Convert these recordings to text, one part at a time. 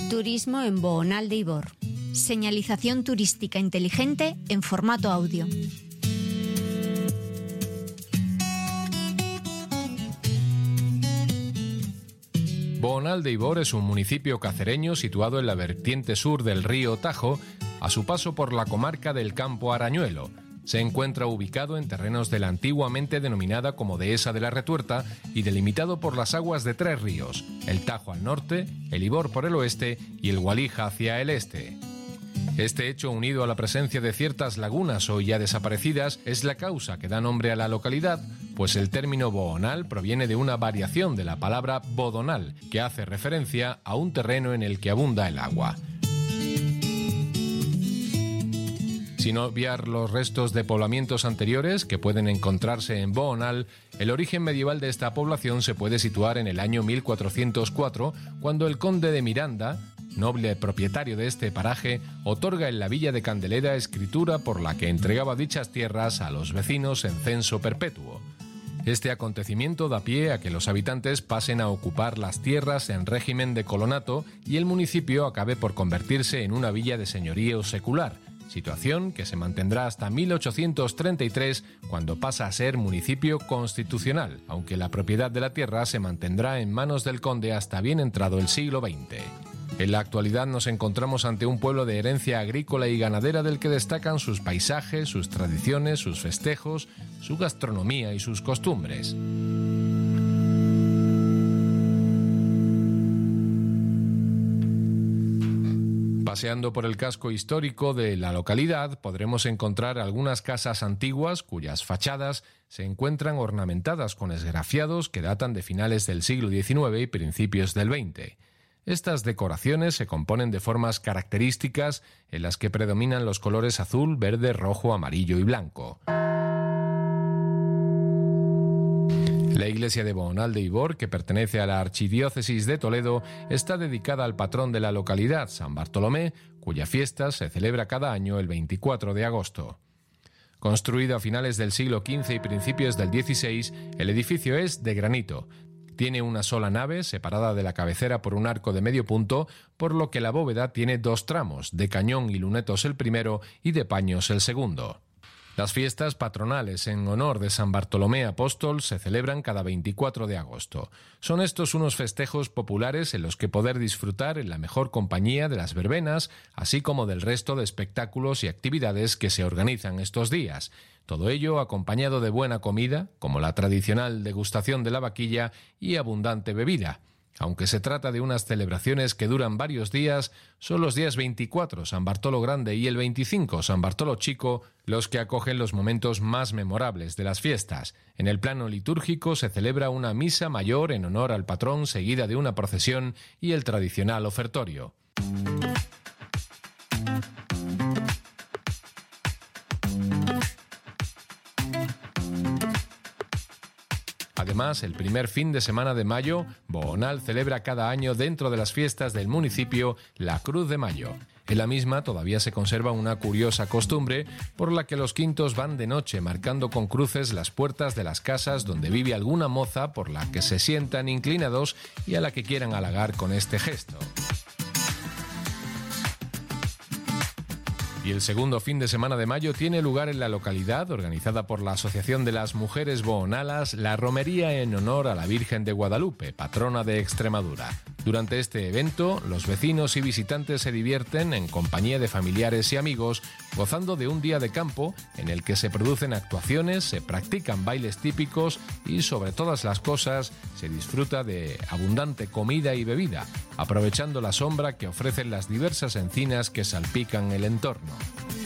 Turismo en Bohonal de Ibor. Señalización turística inteligente en formato audio. Bohonal de Ibor es un municipio cacereño situado en la vertiente sur del río Tajo, a su paso por la comarca del Campo Arañuelo. Se encuentra ubicado en terrenos de la antiguamente denominada como Dehesa de la Retuerta y delimitado por las aguas de 3 ríos, el Tajo al norte, el Ibor por el oeste y el Gualija hacia el este. Este hecho, unido a la presencia de ciertas lagunas hoy ya desaparecidas, es la causa que da nombre a la localidad, pues el término Bohonal proviene de una variación de la palabra bodonal, que hace referencia a un terreno en el que abunda el agua. Sin obviar los restos de poblamientos anteriores que pueden encontrarse en Bohonal, el origen medieval de esta población se puede situar en el año 1404, cuando el conde de Miranda, noble propietario de este paraje, otorga en la villa de Candelera escritura por la que entregaba dichas tierras a los vecinos en censo perpetuo. Este acontecimiento da pie a que los habitantes pasen a ocupar las tierras en régimen de colonato y el municipio acabe por convertirse en una villa de señorío secular, situación que se mantendrá hasta 1833, cuando pasa a ser municipio constitucional, aunque la propiedad de la tierra se mantendrá en manos del conde hasta bien entrado el siglo XX. En la actualidad nos encontramos ante un pueblo de herencia agrícola y ganadera del que destacan sus paisajes, sus tradiciones, sus festejos, su gastronomía y sus costumbres. Paseando por el casco histórico de la localidad podremos encontrar algunas casas antiguas cuyas fachadas se encuentran ornamentadas con esgrafiados que datan de finales del siglo XIX y principios del XX. Estas decoraciones se componen de formas características en las que predominan los colores azul, verde, rojo, amarillo y blanco. La iglesia de Bohonal de Ibor, que pertenece a la Archidiócesis de Toledo, está dedicada al patrón de la localidad, San Bartolomé, cuya fiesta se celebra cada año el 24 de agosto. Construido a finales del siglo XV y principios del XVI, el edificio es de granito. Tiene una sola nave, separada de la cabecera por un arco de medio punto, por lo que la bóveda tiene 2 tramos, de cañón y lunetos el primero y de paños el segundo. Las fiestas patronales en honor de San Bartolomé Apóstol se celebran cada 24 de agosto. Son estos unos festejos populares en los que poder disfrutar en la mejor compañía de las verbenas, así como del resto de espectáculos y actividades que se organizan estos días. Todo ello acompañado de buena comida, como la tradicional degustación de la vaquilla y abundante bebida. Aunque se trata de unas celebraciones que duran varios días, son los días 24, San Bartolo Grande, y el 25, San Bartolo Chico, los que acogen los momentos más memorables de las fiestas. En el plano litúrgico se celebra una misa mayor en honor al patrón, seguida de una procesión y el tradicional ofertorio. Además, el primer fin de semana de mayo, Bohonal celebra cada año dentro de las fiestas del municipio la Cruz de Mayo. En la misma todavía se conserva una curiosa costumbre por la que los quintos van de noche marcando con cruces las puertas de las casas donde vive alguna moza por la que se sientan inclinados y a la que quieran halagar con este gesto. Y el segundo fin de semana de mayo tiene lugar en la localidad, organizada por la Asociación de las Mujeres Bohonalas, la romería en honor a la Virgen de Guadalupe, patrona de Extremadura. Durante este evento, los vecinos y visitantes se divierten en compañía de familiares y amigos, gozando de un día de campo en el que se producen actuaciones, se practican bailes típicos y, sobre todas las cosas, se disfruta de abundante comida y bebida, aprovechando la sombra que ofrecen las diversas encinas que salpican el entorno.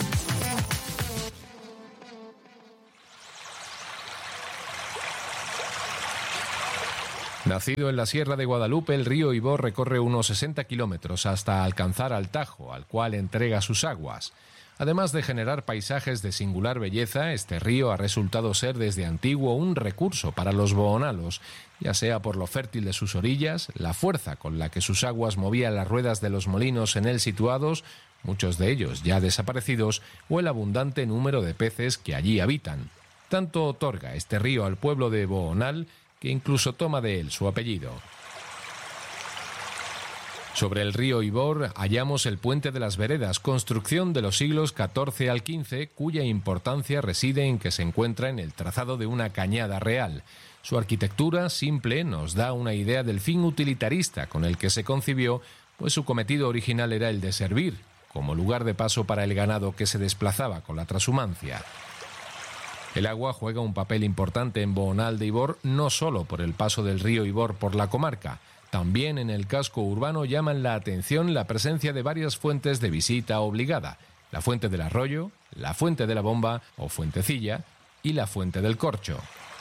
Nacido en la Sierra de Guadalupe, el río Ibor recorre unos 60 kilómetros hasta alcanzar al Tajo, al cual entrega sus aguas. Además de generar paisajes de singular belleza, este río ha resultado ser desde antiguo un recurso para los bohonalos, ya sea por lo fértil de sus orillas, la fuerza con la que sus aguas movían las ruedas de los molinos en él situados, muchos de ellos ya desaparecidos, o el abundante número de peces que allí habitan. Tanto otorga este río al pueblo de Bohonal que incluso toma de él su apellido. Sobre el río Ibor hallamos el Puente de las Veredas, construcción de los siglos XIV al XV, cuya importancia reside en que se encuentra en el trazado de una cañada real. Su arquitectura simple nos da una idea del fin utilitarista con el que se concibió, pues su cometido original era el de servir, como lugar de paso para el ganado que se desplazaba con la trashumancia. El agua juega un papel importante en Boonal de Ibor, no solo por el paso del río Ibor por la comarca. También en el casco urbano llaman la atención la presencia de varias fuentes de visita obligada: la Fuente del Arroyo, la Fuente de la Bomba o Fuentecilla y la Fuente del Corcho.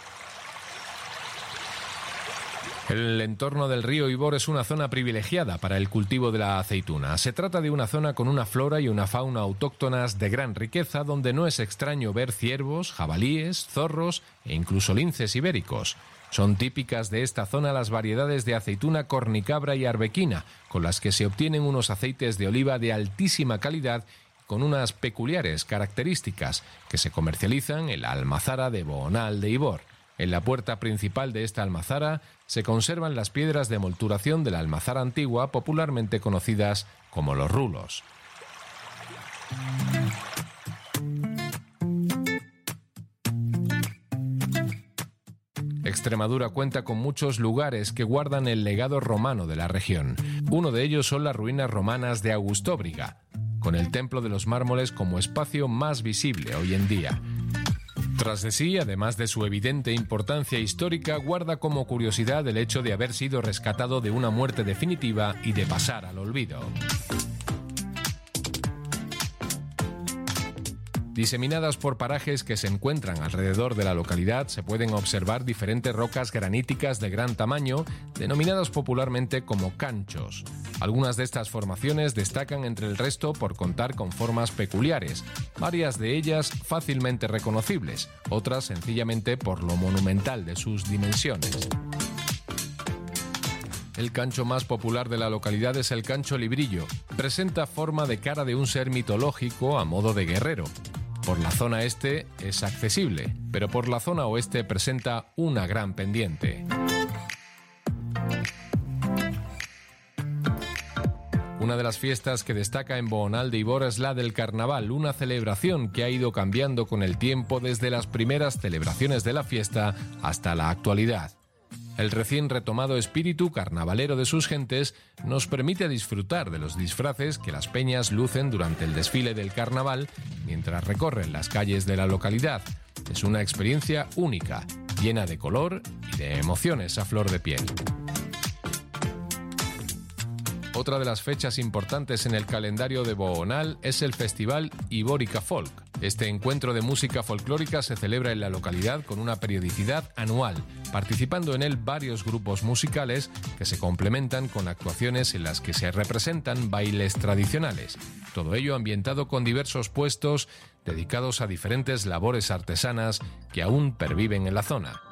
El entorno del río Ibor es una zona privilegiada para el cultivo de la aceituna. Se trata de una zona con una flora y una fauna autóctonas de gran riqueza, donde no es extraño ver ciervos, jabalíes, zorros e incluso linces ibéricos. Son típicas de esta zona las variedades de aceituna cornicabra y arbequina, con las que se obtienen unos aceites de oliva de altísima calidad con unas peculiares características que se comercializan en la almazara de Boonal de Ibor. En la puerta principal de esta almazara se conservan las piedras de molturación de la almazara antigua, popularmente conocidas como los rulos. Extremadura cuenta con muchos lugares que guardan el legado romano de la región. Uno de ellos son las ruinas romanas de Augustóbriga, con el Templo de los Mármoles como espacio más visible hoy en día. Tras de sí, además de su evidente importancia histórica, guarda como curiosidad el hecho de haber sido rescatado de una muerte definitiva y de pasar al olvido. Diseminadas por parajes que se encuentran alrededor de la localidad, se pueden observar diferentes rocas graníticas de gran tamaño, denominadas popularmente como canchos. Algunas de estas formaciones destacan entre el resto por contar con formas peculiares, varias de ellas fácilmente reconocibles, otras sencillamente por lo monumental de sus dimensiones. El cancho más popular de la localidad es el Cancho Librillo. Presenta forma de cara de un ser mitológico a modo de guerrero. Por la zona este es accesible, pero por la zona oeste presenta una gran pendiente. Una de las fiestas que destaca en Boonal de Ibor es la del Carnaval, una celebración que ha ido cambiando con el tiempo desde las primeras celebraciones de la fiesta hasta la actualidad. El recién retomado espíritu carnavalero de sus gentes nos permite disfrutar de los disfraces que las peñas lucen durante el desfile del carnaval mientras recorren las calles de la localidad. Es una experiencia única, llena de color y de emociones a flor de piel. Otra de las fechas importantes en el calendario de Boonal es el Festival Ibórica Folk. Este encuentro de música folclórica se celebra en la localidad con una periodicidad anual, participando en él varios grupos musicales que se complementan con actuaciones en las que se representan bailes tradicionales. Todo ello ambientado con diversos puestos dedicados a diferentes labores artesanas que aún perviven en la zona.